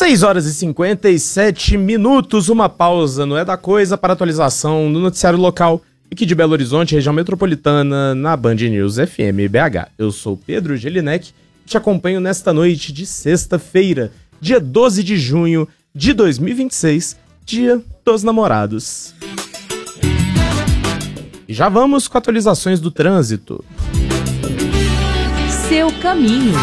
6h57, uma pausa não é da coisa para atualização do noticiário local aqui de Belo Horizonte, região metropolitana, na Band News FM BH. Eu sou Pedro Gelinek e te acompanho nesta noite de sexta-feira, dia 12 de junho de 2026, dia dos namorados. E já vamos com atualizações do trânsito. Seu caminho.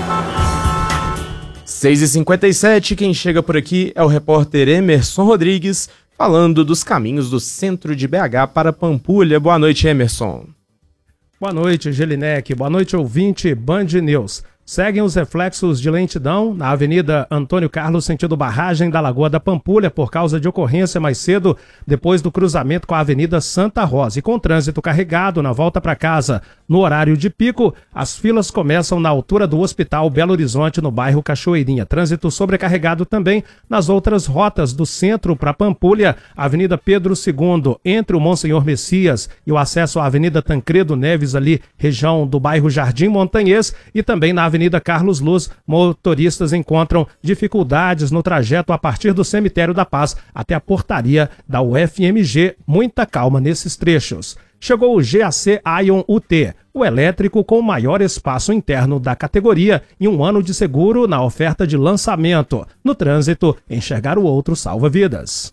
6h57, quem chega por aqui é o repórter Emerson Rodrigues, falando dos caminhos do centro de BH para Pampulha. Boa noite, Emerson. Boa noite, Gelinek. Boa noite, ouvinte Band News. Seguem os reflexos de lentidão na Avenida Antônio Carlos, sentido Barragem da Lagoa da Pampulha, por causa de ocorrência mais cedo, depois do cruzamento com a Avenida Santa Rosa. E com trânsito carregado na volta para casa no horário de pico, as filas começam na altura do Hospital Belo Horizonte, no bairro Cachoeirinha. Trânsito sobrecarregado também nas outras rotas do centro para Pampulha, Avenida Pedro II, entre o Monsenhor Messias e o acesso à Avenida Tancredo Neves, ali, região do bairro Jardim Montanhês, e também na Avenida Carlos Luz, motoristas encontram dificuldades no trajeto a partir do Cemitério da Paz até a portaria da UFMG. Muita calma nesses trechos. Chegou o GAC Ion UT, o elétrico com o maior espaço interno da categoria e um ano de seguro na oferta de lançamento. No trânsito, enxergar o outro salva vidas.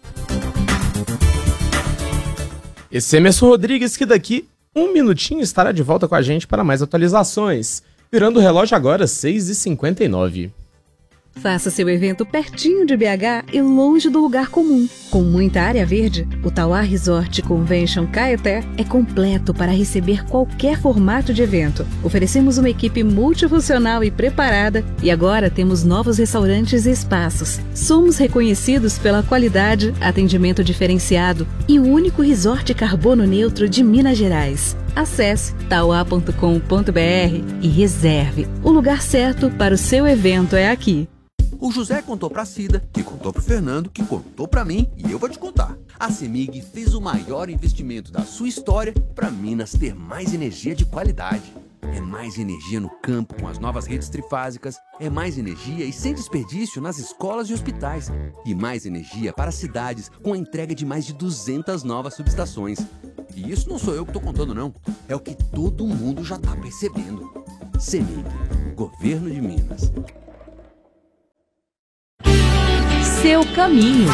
Esse é Emerson Rodrigues, que daqui um minutinho estará de volta com a gente para mais atualizações. Virando o relógio agora, 6h59. Faça seu evento pertinho de BH e longe do lugar comum. Com muita área verde, o Tauá Resort Convention Caeté é completo para receber qualquer formato de evento. Oferecemos uma equipe multifuncional e preparada e agora temos novos restaurantes e espaços. Somos reconhecidos pela qualidade, atendimento diferenciado e o único resort carbono neutro de Minas Gerais. Acesse tauá.com.br e reserve. O lugar certo para o seu evento é aqui. O José contou pra Cida, que contou pro Fernando, que contou pra mim, e eu vou te contar. A CEMIG fez o maior investimento da sua história pra Minas ter mais energia de qualidade. É mais energia no campo com as novas redes trifásicas, é mais energia e sem desperdício nas escolas e hospitais, e mais energia para cidades com a entrega de mais de 200 novas subestações. E isso não sou eu que tô contando não, é o que todo mundo já tá percebendo. CEMIG, Governo de Minas. Seu caminho.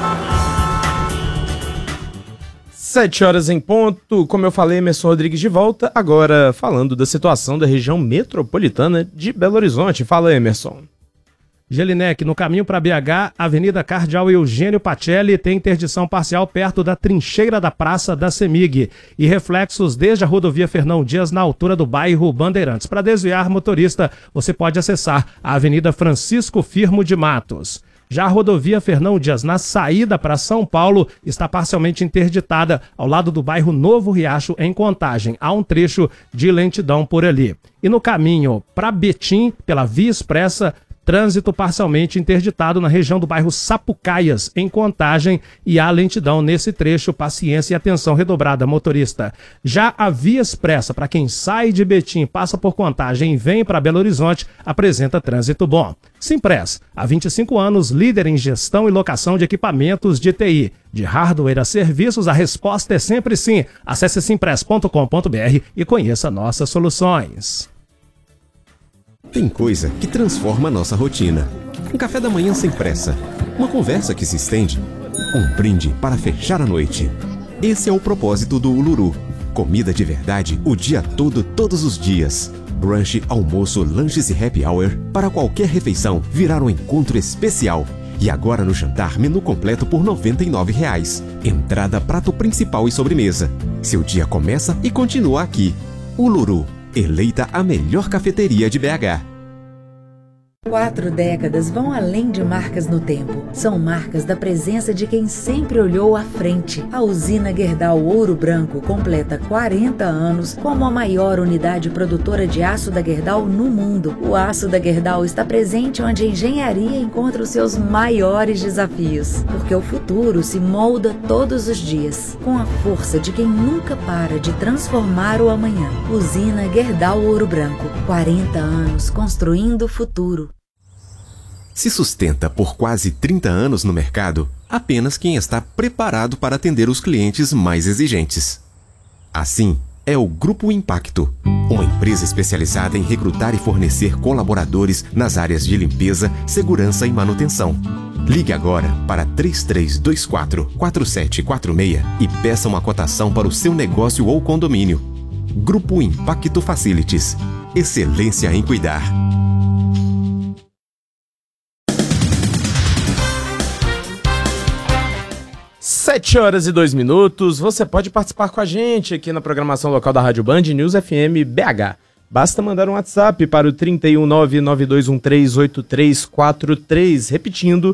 7h em ponto, como eu falei, Emerson Rodrigues de volta, agora falando da situação da região metropolitana de Belo Horizonte. Fala, Emerson. Gelinek, no caminho para BH, Avenida Cardeal Eugênio Pacelli tem interdição parcial perto da trincheira da Praça da CEMIG e reflexos desde a rodovia Fernão Dias na altura do bairro Bandeirantes. Para desviar motorista, você pode acessar a Avenida Francisco Firmo de Matos. Já a rodovia Fernão Dias, na saída para São Paulo, está parcialmente interditada ao lado do bairro Novo Riacho, em Contagem. Há um trecho de lentidão por ali. E no caminho para Betim, pela Via Expressa, trânsito parcialmente interditado na região do bairro Sapucaias, em Contagem, e há lentidão nesse trecho. Paciência e atenção redobrada, motorista. Já a Via Expressa, para quem sai de Betim, passa por Contagem e vem para Belo Horizonte, apresenta trânsito bom. Simpress, há 25 anos, líder em gestão e locação de equipamentos de TI. De hardware a serviços, a resposta é sempre sim. Acesse simpress.com.br e conheça nossas soluções. Tem coisa que transforma a nossa rotina. Um café da manhã sem pressa, uma conversa que se estende, um brinde para fechar a noite. Esse é o propósito do Uluru. Comida de verdade o dia todo, todos os dias. Brunch, almoço, lanches e happy hour para qualquer refeição virar um encontro especial. E agora no jantar, menu completo por R$ 99. Entrada, prato principal e sobremesa. Seu dia começa e continua aqui. Uluru, eleita a melhor cafeteria de BH. 4 décadas vão além de marcas no tempo. São marcas da presença de quem sempre olhou à frente. A usina Gerdau Ouro Branco completa 40 anos como a maior unidade produtora de aço da Gerdau no mundo. O aço da Gerdau está presente onde a engenharia encontra os seus maiores desafios. Porque o futuro se molda todos os dias, com a força de quem nunca para de transformar o amanhã. Usina Gerdau Ouro Branco. 40 anos construindo o futuro. Se sustenta por quase 30 anos no mercado, apenas quem está preparado para atender os clientes mais exigentes. Assim, é o Grupo Impacto, uma empresa especializada em recrutar e fornecer colaboradores nas áreas de limpeza, segurança e manutenção. Ligue agora para 3324-4746 e peça uma cotação para o seu negócio ou condomínio. Grupo Impacto Facilities. Excelência em cuidar. 7h02. Você pode participar com a gente aqui na programação local da Rádio Band News FM BH. Basta mandar um WhatsApp para o 31992138343, repetindo,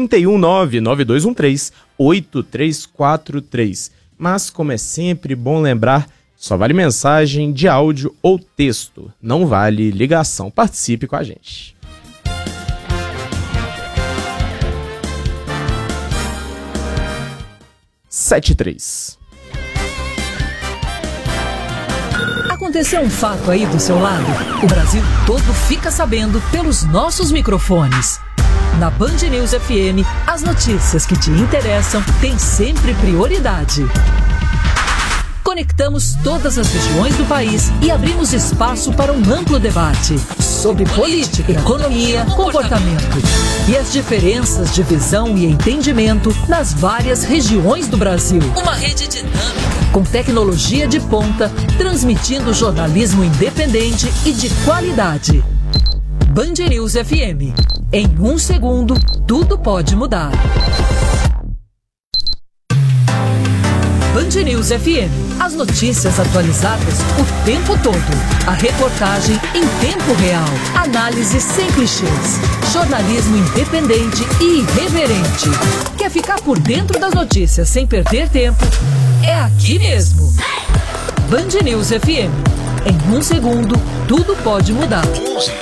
31992138343. Mas, como é sempre bom lembrar, só vale mensagem de áudio ou texto, não vale ligação. Participe com a gente. Aconteceu um fato aí do seu lado? O Brasil todo fica sabendo pelos nossos microfones. Na Band News FM, as notícias que te interessam têm sempre prioridade. Conectamos todas as regiões do país e abrimos espaço para um amplo debate sobre política, economia, comportamento e as diferenças de visão e entendimento nas várias regiões do Brasil. Uma rede dinâmica, com tecnologia de ponta, transmitindo jornalismo independente e de qualidade. Band News FM. Em 1 segundo, tudo pode mudar. Band News FM. As notícias atualizadas o tempo todo. A reportagem em tempo real. Análise sem clichês. Jornalismo independente e irreverente. Quer ficar por dentro das notícias sem perder tempo? É aqui mesmo. Band News FM. Em 1 segundo, tudo pode mudar. 11.